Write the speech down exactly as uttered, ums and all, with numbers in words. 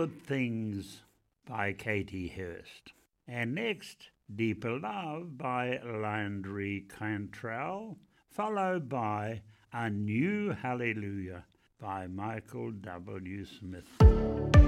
Good Things by Katie Hurst. And next, Deeper Love by Landry Cantrell, followed by A New Hallelujah by Michael W. Smith.